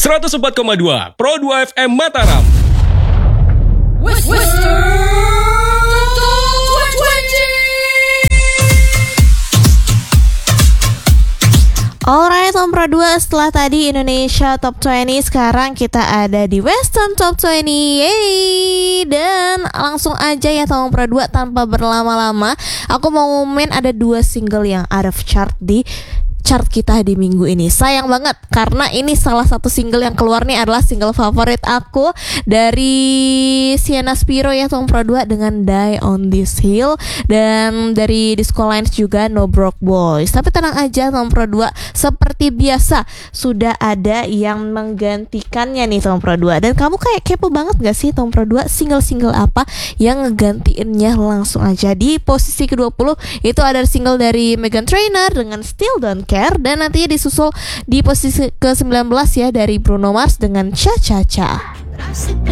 104,2 Pro 2 FM Mataram. Alright, Om Pro 2, setelah tadi Indonesia Top 20, sekarang kita ada di Western Top 20. Yeay. Dan langsung aja ya Om Pro 2, tanpa berlama-lama, aku mau ngumumin ada 2 single yang out of chart di chart kita di minggu ini. Sayang banget karena ini salah satu single yang keluar nih adalah single favorit aku dari Sienna Spiro ya Tom Pro 2 dengan Die on This Hill, dan dari Disco Lines juga No Broke Boys. Tapi tenang aja Tom Pro 2, seperti biasa sudah ada yang menggantikannya nih Tom Pro 2. Dan kamu kayak kepo banget gak sih Tom Pro 2 single-single apa yang ngegantiinnya? Langsung aja di posisi ke-20 itu ada single dari Meghan Trainor dengan Still Don't Care, dan nantinya disusul di posisi ke-19 ya dari Bruno Mars dengan Cha Cha Cha.